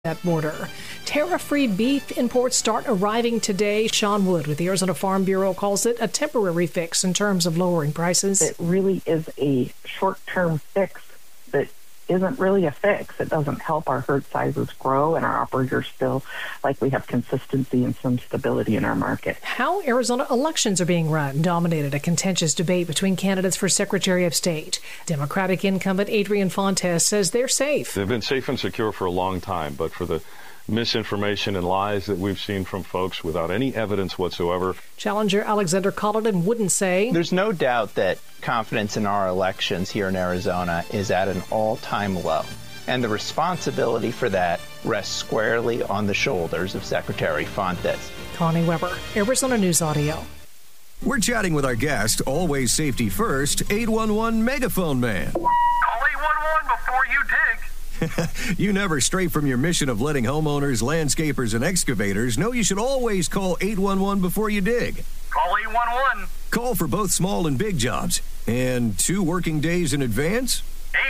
that border. Tariff-free beef imports start arriving today. Sean Wood with the Arizona Farm Bureau calls it a temporary fix in terms of lowering prices. It really is a short-term fix that isn't really a fix. It doesn't help our herd sizes grow and our operators feel like we have consistency and some stability in our market. How Arizona elections are being run dominated a contentious debate between candidates for Secretary of State. Democratic incumbent Adrian Fontes says they're safe. They've been safe and secure for a long time, but for the misinformation and lies that we've seen from folks without any evidence whatsoever. Challenger Alexander Colleton wouldn't say. There's no doubt that confidence in our elections here in Arizona is at an all-time low. And the responsibility for that rests squarely on the shoulders of Secretary Fontes. Connie Weber, Arizona News Audio. We're chatting with our guest, always safety first, 811 Megaphone Man. Call 811 before you dig. You never stray from your mission of letting homeowners, landscapers, and excavators know you should always call 811 before you dig. Call 811. Call for both small and big jobs. And 2 working days in advance?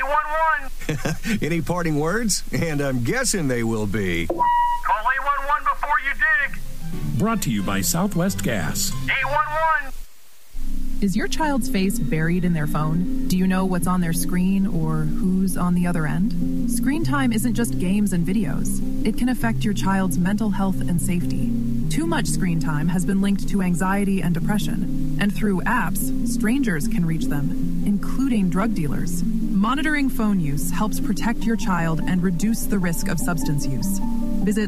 811. Any parting words? And I'm guessing they will be. Call 811 before you dig. Brought to you by Southwest Gas. 811. Is your child's face buried in their phone? Do you know what's on their screen or who's on the other end? Screen time isn't just games and videos. It can affect your child's mental health and safety. Too much screen time has been linked to anxiety and depression. And through apps, strangers can reach them, including drug dealers. Monitoring phone use helps protect your child and reduce the risk of substance use. Visit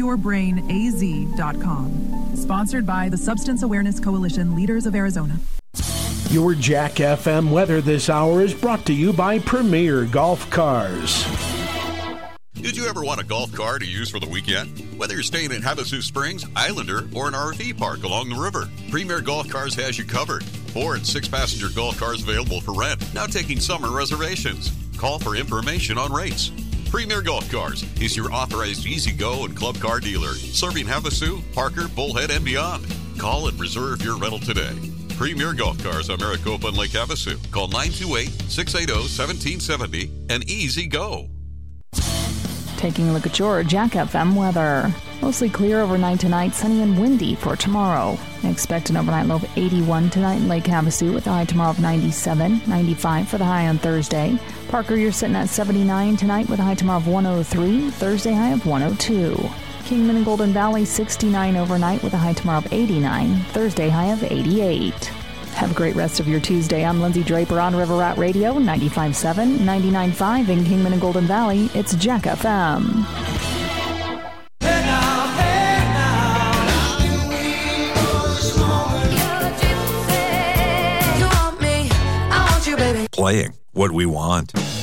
loveyourbrainaz.com. Sponsored by the Substance Awareness Coalition Leaders of Arizona. Your Jack FM weather this hour is brought to you by Premier Golf Cars. Did you ever want a golf car to use for the weekend? Whether you're staying in Havasu Springs, Islander, or an RV park along the river, Premier Golf Cars has you covered. 4- and 6-passenger golf cars available for rent, now taking summer reservations. Call for information on rates. Premier Golf Cars is your authorized easy-go and club car dealer, serving Havasu, Parker, Bullhead, and beyond. Call and reserve your rental today. Premier Golf Cars on Maricopa and Lake Havasu. Call 928-680-1770 and easy go. Taking a look at your Jack FM weather. Mostly clear overnight tonight, sunny and windy for tomorrow. Expect an overnight low of 81 tonight in Lake Havasu with a high tomorrow of 97, 95 for the high on Thursday. Parker, you're sitting at 79 tonight with a high tomorrow of 103, Thursday high of 102. Kingman and Golden Valley 69 overnight with a high tomorrow of 89, Thursday high of 88. Have a great rest of your Tuesday. I'm Lindsay Draper on River Rat Radio, 95.7, 99.5 in Kingman and Golden Valley. It's Jack FM. Playing what we want.